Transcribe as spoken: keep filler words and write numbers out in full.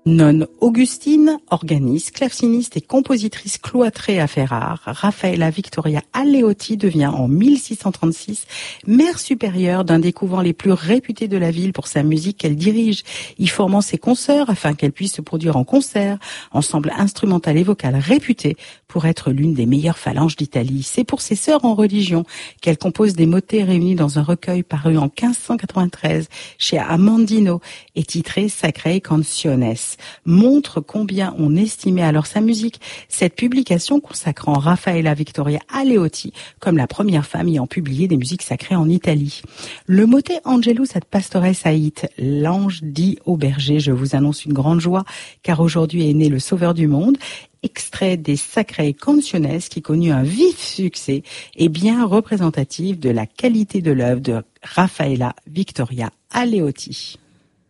Nonne Augustine, organiste, claveciniste et compositrice cloîtrée à Ferrare, Raffaella Victoria Aleotti devient en mille six cent trente-six mère supérieure d'un des couvents les plus réputés de la ville pour sa musique qu'elle dirige, y formant ses consoeurs afin qu'elles puissent se produire en concert, ensemble instrumental et vocal réputé pour être l'une des meilleures phalanges d'Italie. C'est pour ses sœurs en religion qu'elle compose des motets réunis dans un recueil paru en quinze cent quatre-vingt-treize chez Amandino et titré Sacrae Canciones. Montre combien on estimait alors sa musique, cette publication consacrant Raffaella Victoria Aleotti comme la première femme ayant publié des musiques sacrées en Italie. Le motet Angelus ad pastores ait, l'ange dit au berger, je vous annonce une grande joie, car aujourd'hui est né le sauveur du monde, extrait des Sacrae Canciones qui connut un vif succès et bien représentatif de la qualité de l'œuvre de Raffaella Victoria Aleotti.